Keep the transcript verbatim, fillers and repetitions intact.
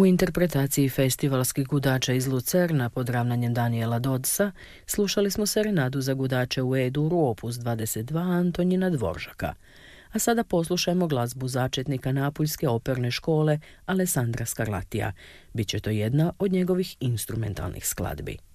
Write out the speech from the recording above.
U interpretaciji festivalskih gudača iz Lucerna pod ravnanjem Daniela Dodsa slušali smo serenadu za gudače u E-duru opus dvadeset dva Antonina Dvoržaka. A sada poslušajmo glazbu začetnika Napuljske operne škole Alessandra Scarlattija. Biće to jedna od njegovih instrumentalnih skladbi.